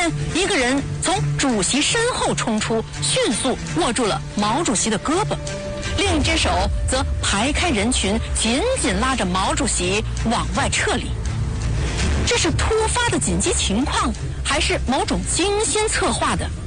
见一个人从主席身后冲出，迅速握住了毛主席的胳膊，另一只手则排开人群，紧紧拉着毛主席往外撤离。这是突发的紧急情况，还是某种精心策划的